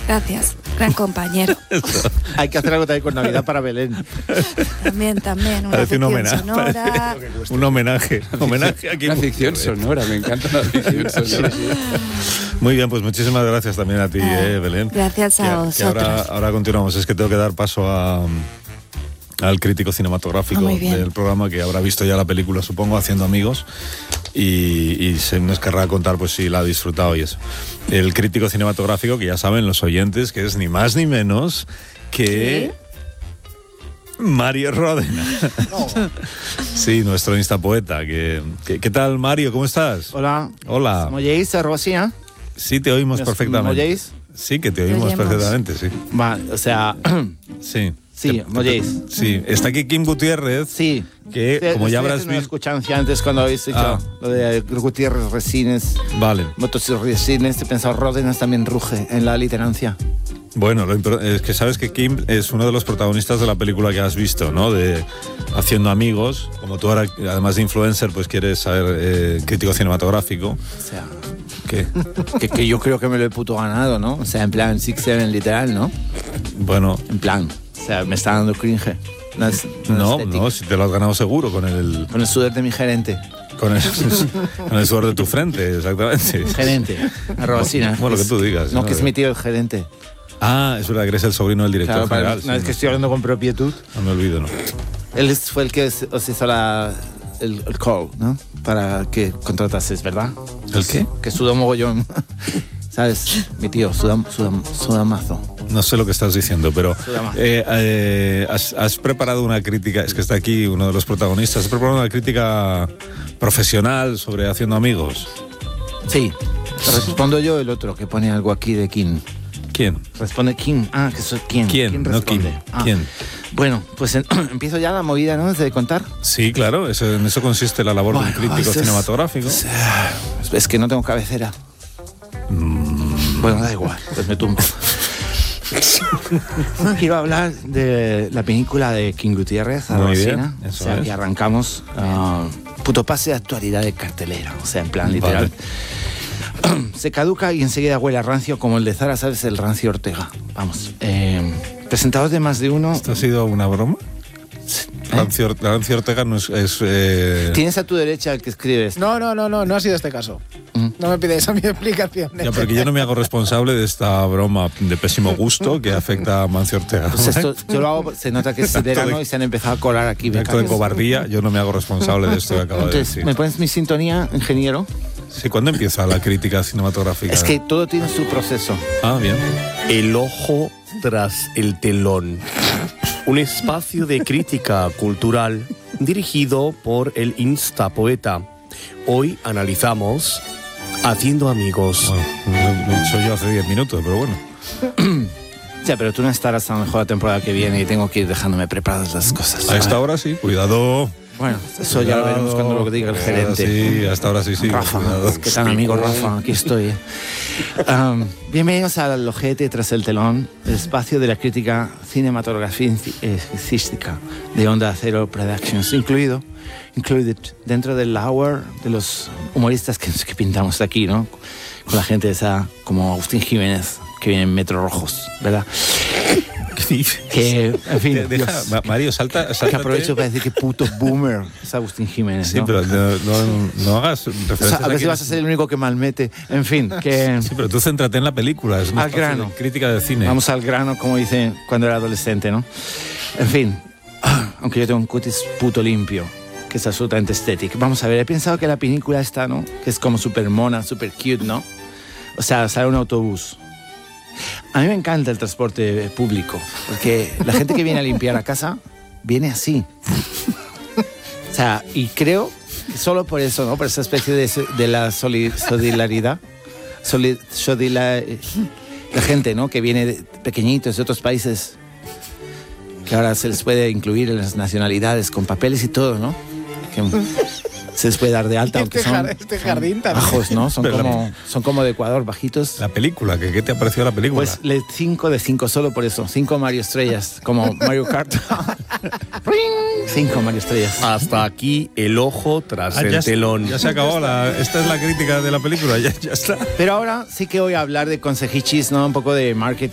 Gracias, gran compañero. Hay que hacer algo también con Navidad para Belén. También, una Parece un ficción homenaje. sonora. Un homenaje aquí. Una ficción sonora, me encanta la ficción sonora. Muy bien, pues muchísimas gracias también a ti, Belén. Gracias a vosotros. Ahora continuamos. Es que tengo que dar paso al crítico cinematográfico del programa, que habrá visto ya la película, supongo, Haciendo Amigos, y se nos querrá contar pues si la ha disfrutado y eso. El crítico cinematográfico, que ya saben los oyentes, que es ni más ni menos que... Mario Ródena. Sí, nuestro instapoeta. ¿Qué tal, Mario? ¿Cómo estás? Hola. Hola. ¿M'oyéis, Rosina? Sí, te oímos perfectamente. ¿M'oyéis? Sí, que te oímos perfectamente, sí. Va, o sea... Sí. Sí, ¿m'oyéis? Sí, está aquí Kim Gutiérrez. Sí. Que, como ya habrás visto... visto... escuchancia antes cuando habéis dicho lo de Gutiérrez Resines. Vale. Motos y Resines, he pensado, Ródenas también ruge en la literancia. Bueno, es que sabes que Kim es uno de los protagonistas de la película que has visto, ¿no? De Haciendo Amigos. Como tú ahora, además de influencer, pues quieres saber crítico cinematográfico. O sea... ¿Qué? que yo creo que me lo he puto ganado, ¿no? O sea, en plan 6-7 literal, ¿no? Bueno... En plan... O sea, me está dando cringe. No, si te lo has ganado seguro con el sudor de mi gerente. Con el sudor de tu frente, exactamente. Gerente, Rosina. Bueno, lo que tú digas. No, que es mi tío el gerente. Ah, es verdad que eres el sobrino del director general. Una vez que estoy hablando con propiedad. No me olvido, ¿no? Él fue el que os hizo el call, ¿no? Para que contratases, ¿verdad? ¿El qué? Que suda mogollón. ¿Sabes? Mi tío, suda mazo. No sé lo que estás diciendo, pero has preparado una crítica, es que está aquí uno de los protagonistas, has preparado una crítica profesional sobre Haciendo Amigos. Sí, respondo yo el otro, que pone algo aquí de Kim. ¿Quién? Responde Kim. Ah, que soy Kim. ¿Quién? No Kim. ¿Quién? Bueno, pues empiezo ya la movida, ¿no? De contar. Sí, claro, en eso consiste la labor de un crítico cinematográfico. Es que no tengo cabecera. Bueno, da igual, pues me tumbo. Quiero hablar de la película de Kim Gutiérrez, Muy bien, o sea, y arrancamos puto pase de actualidad de cartelera, o sea, en plan literal. Vale. Se caduca y enseguida huele a rancio, como el de Zara, ¿sabes? El rancio Ortega. Vamos. Presentados de más de uno. ¿Esto ha sido una broma? Rancio Ortega no es... Tienes a tu derecha el que escribes. No ha sido este caso. No me pides a mi explicación. Ya, porque yo no me hago responsable de esta broma de pésimo gusto que afecta a Mancio Ortega. Pues esto, yo lo hago, se nota que es verano y se han empezado a colar aquí. Acto de cobardía, yo no me hago responsable de esto que acabo de decir. ¿Me pones mi sintonía, ingeniero? Sí, ¿cuándo empieza la crítica cinematográfica? Es que todo tiene su proceso. Ah, bien. El ojo tras el telón. Un espacio de crítica cultural dirigido por el Instapoeta. Hoy analizamos Haciendo Amigos. Bueno, lo he dicho yo hace 10 minutos, pero bueno. Ya, pero tú no estarás a lo mejor la temporada que viene y tengo que ir dejándome preparadas las cosas. A esta hora sí, cuidado. Bueno, eso ya lo veremos cuando lo diga el gerente. Sí, hasta ahora sí. Rafa, ¿qué tal, amigo Rafa? Aquí estoy. Bienvenidos al Ojete tras el telón, el espacio de la crítica cinematográfica de Onda Cero Productions, incluido dentro del hour de los humoristas que pintamos aquí, ¿no? Con la gente esa, como Agustín Jiménez, que viene en Metro Rojos, ¿verdad? Que, en fin, Mario, salta. Que aprovecho para decir que puto boomer es Agustín Jiménez, sí, ¿no? pero no hagas referencias. A ver si vas a ser el único que malmete. En fin, que... Sí, pero tú céntrate en la película. Es al grano. Crítica de cine. Vamos al grano, como dicen cuando era adolescente, ¿no? En fin, aunque yo tengo un cutis puto limpio, que es absolutamente estético. Vamos a ver, he pensado que la película esta, ¿no? Que es como súper mona, súper cute, ¿no? O sea, sale un autobús. A mí me encanta el transporte público, porque la gente que viene a limpiar la casa viene así. O sea, y creo que solo por eso, ¿no? Por esa especie de la solidaridad. La gente, ¿no? Que viene de pequeñitos de otros países, que ahora se les puede incluir en las nacionalidades con papeles y todo, ¿no? Que se les puede dar de alta, aunque son jardín también. bajos, ¿no? Son como de Ecuador, bajitos. La película, ¿qué te ha parecido la película? Pues 5 de 5, solo por eso. 5 Mario Estrellas, como Mario Kart. 5 Mario Estrellas. Hasta aquí el ojo tras el telón. Ya se acabó. Esta es la crítica de la película, ya está. Pero ahora sí que voy a hablar de consejichis, ¿no? Un poco de marketing.